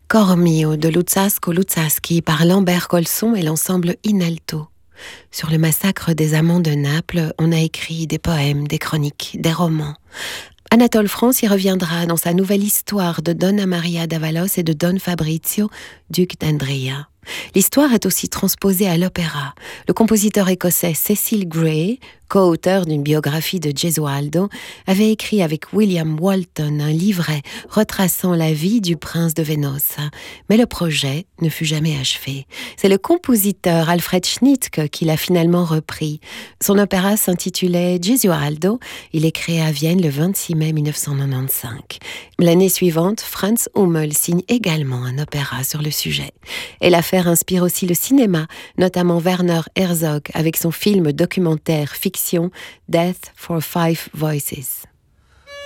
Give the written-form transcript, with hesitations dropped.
Cor mio de Luzzasco Luzzaschi par Lambert Colson et l'ensemble Inalto. Sur le massacre des amants de Naples, on a écrit des poèmes, des chroniques, des romans. Anatole France y reviendra dans sa nouvelle histoire de Donna Maria d'Avalos et de Don Fabrizio, duc d'Andria. L'histoire est aussi transposée à l'opéra. Le compositeur écossais Cecil Gray, co-auteur d'une biographie de Gesualdo, avait écrit avec William Walton un livret retraçant la vie du prince de Venosa. Mais le projet ne fut jamais achevé. C'est le compositeur Alfred Schnittke qui l'a finalement repris. Son opéra s'intitulait Gesualdo. Il est créé à Vienne le 26 mai 1995. L'année suivante, Franz Hummel signe également un opéra sur le sujet. Et l'affaire inspire aussi le cinéma, notamment Werner Herzog avec son film documentaire fiction Death for Five Voices.